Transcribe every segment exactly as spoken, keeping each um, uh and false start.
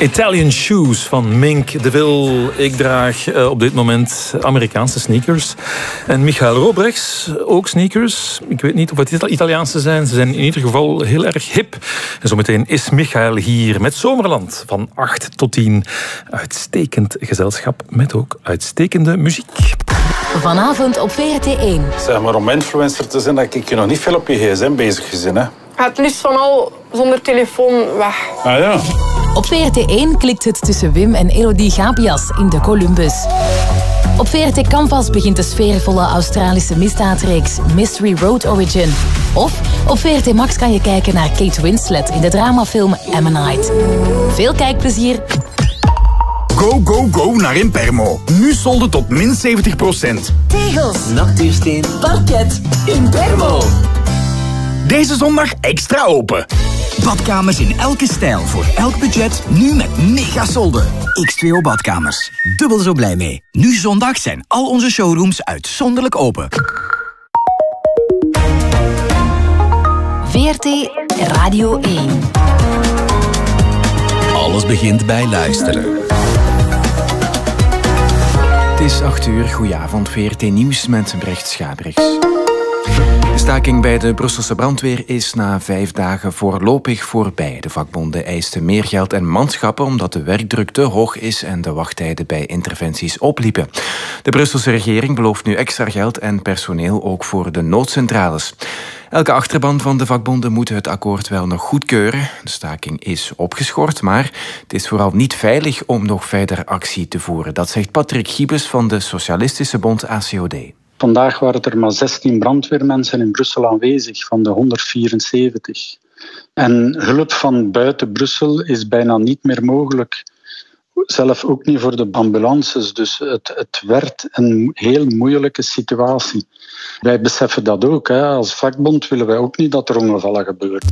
Italian Shoes van Mink de Vil. Ik draag uh, op dit moment Amerikaanse sneakers. En Michael Robrechts, ook sneakers. Ik weet niet of het Italiaanse zijn. Ze zijn in ieder geval heel erg hip. En zometeen is Michael hier met Zomerland van acht tot tien. Uitstekend gezelschap met ook uitstekende muziek. Vanavond op V R T één. Zeg maar, om influencer te zijn, dat ik je nog niet veel op je gsm bezig gezien, hè? Het liefst van al zonder telefoon weg. Ah ja. Op V R T één klikt het tussen Wim en Elodie Gabias in de Columbus. Op V R T Canvas begint de sfeervolle Australische misdaadreeks Mystery Road Origin. Of op V R T Max kan je kijken naar Kate Winslet in de dramafilm Ammonite. Veel kijkplezier. Go, go, go naar Impermo. Nu solden tot min zeventig procent. Tegels, natuursteen, parket, Impermo. Deze zondag extra open. Badkamers in elke stijl, voor elk budget, nu met mega solden. X twee O Badkamers. Dubbel zo blij mee. Nu zondag zijn al onze showrooms uitzonderlijk open. V R T Radio één. Alles begint bij luisteren. Het is acht uur, goedenavond, V R T Nieuws met Brecht Schabriks. De staking bij de Brusselse brandweer is na vijf dagen voorlopig voorbij. De vakbonden eisten meer geld en manschappen omdat de werkdruk te hoog is en de wachttijden bij interventies opliepen. De Brusselse regering belooft nu extra geld en personeel ook voor de noodcentrales. Elke achterban van de vakbonden moet het akkoord wel nog goedkeuren. De staking is opgeschort, maar het is vooral niet veilig om nog verder actie te voeren. Dat zegt Patrick Giebes van de Socialistische Bond A C O D. Vandaag waren er maar zestien brandweermensen in Brussel aanwezig van de honderdvierenzeventig. En hulp van buiten Brussel is bijna niet meer mogelijk. Zelf ook niet voor de ambulances. Dus het, het werd een heel moeilijke situatie. Wij beseffen dat ook. Hè. Als vakbond willen wij ook niet dat er ongevallen gebeuren.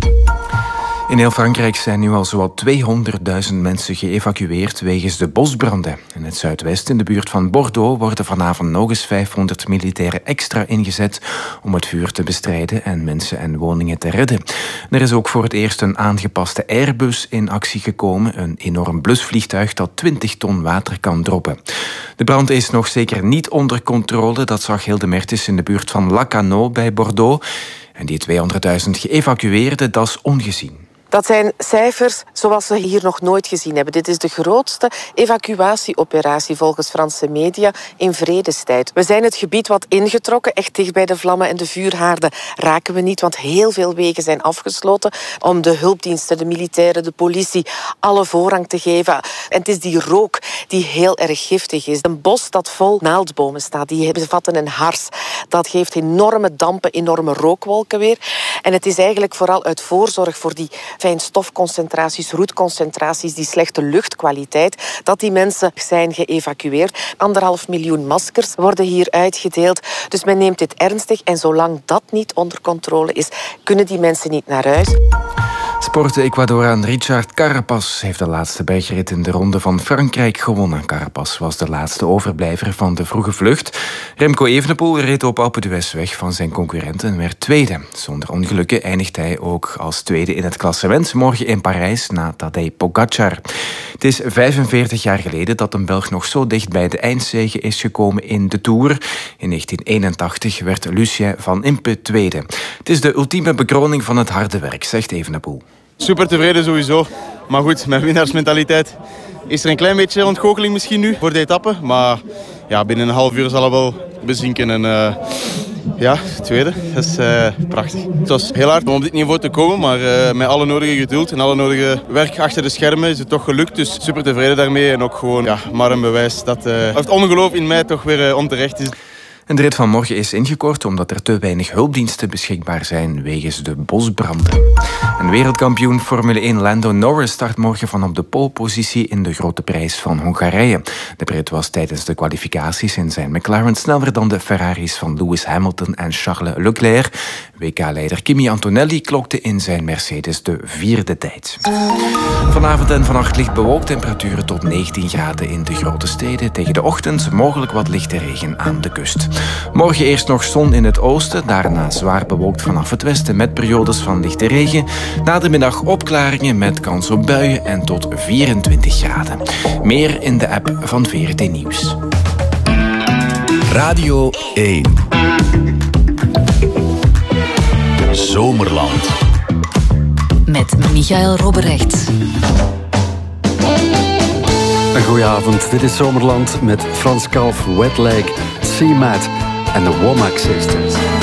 In heel Frankrijk zijn nu al zowat tweehonderdduizend mensen geëvacueerd wegens de bosbranden. In het zuidwest, in de buurt van Bordeaux, worden vanavond nog eens vijfhonderd militairen extra ingezet om het vuur te bestrijden en mensen en woningen te redden. Er is ook voor het eerst een aangepaste Airbus in actie gekomen, een enorm blusvliegtuig dat twintig ton water kan droppen. De brand is nog zeker niet onder controle, dat zag Hilde Mertens in de buurt van Lacanau bij Bordeaux. En die tweehonderdduizend geëvacueerden, dat is ongezien. Dat zijn cijfers zoals we hier nog nooit gezien hebben. Dit is de grootste evacuatieoperatie volgens Franse media in vredestijd. We zijn het gebied wat ingetrokken, echt dicht bij de vlammen en de vuurhaarden raken we niet, want heel veel wegen zijn afgesloten om de hulpdiensten, de militairen, de politie alle voorrang te geven. En het is die rook die heel erg giftig is. Een bos dat vol naaldbomen staat, die bevatten een hars. Dat geeft enorme dampen, enorme rookwolken weer. En het is eigenlijk vooral uit voorzorg voor die fijnstofconcentraties, roetconcentraties, die slechte luchtkwaliteit, dat die mensen zijn geëvacueerd. Anderhalf miljoen maskers worden hier uitgedeeld. Dus men neemt dit ernstig en zolang dat niet onder controle is, kunnen die mensen niet naar huis. Sporten Ecuadoraan Richard Carapaz heeft de laatste bergrit in de Ronde van Frankrijk gewonnen. Carapaz was de laatste overblijver van de vroege vlucht. Remco Evenepoel reed op Alpe d'Huez weg van zijn concurrenten en werd tweede. Zonder ongelukken eindigt hij ook als tweede in het klassement morgen in Parijs na Tadej Pogacar. Het is vijfenveertig jaar geleden dat een Belg nog zo dicht bij de eindzege is gekomen in de Tour. In negentien eenentachtig werd Lucien van Impe tweede. Het is de ultieme bekroning van het harde werk, zegt Evenepoel. Super tevreden sowieso. Maar goed, met winnaarsmentaliteit is er een klein beetje ontgoocheling misschien nu voor de etappe. Maar ja, binnen een half uur zal het wel bezinken. En uh, ja, tweede, dat is uh, prachtig. Het was heel hard om op dit niveau te komen, maar uh, met alle nodige geduld en alle nodige werk achter de schermen is het toch gelukt. Dus super tevreden daarmee en ook gewoon ja, maar een bewijs dat uh, het ongeloof in mij toch weer uh, onterecht is. En de rit van morgen is ingekort omdat er te weinig hulpdiensten beschikbaar zijn wegens de bosbranden. En wereldkampioen Formule één Lando Norris start morgen van op de polepositie in de Grote Prijs van Hongarije. De Brit was tijdens de kwalificaties in zijn McLaren sneller dan de Ferraris van Lewis Hamilton en Charles Leclerc. W K-leider Kimi Antonelli klokte in zijn Mercedes de vierde tijd. Vanavond en vannacht licht bewolkt, temperaturen tot negentien graden in de grote steden. Tegen de ochtend mogelijk wat lichte regen aan de kust. Morgen eerst nog zon in het oosten, daarna zwaar bewolkt vanaf het westen met periodes van lichte regen. Na de middag opklaringen met kans op buien en tot vierentwintig graden. Meer in de app van V R T Nieuws. Radio één. Zomerland. Met Michael Robberechts. Een goeie avond. Dit is Zomerland met Frans Kalf, Wet Leg, C-Mat en de Womack Sisters.